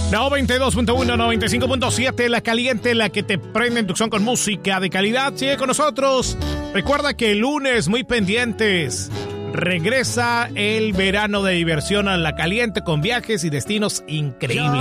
92.1, 95.7, La Caliente, la que te prende en Tucson con música de calidad. Sigue con nosotros. Recuerda que el lunes, muy pendientes, regresa el verano de diversión a La Caliente con viajes y destinos increíbles.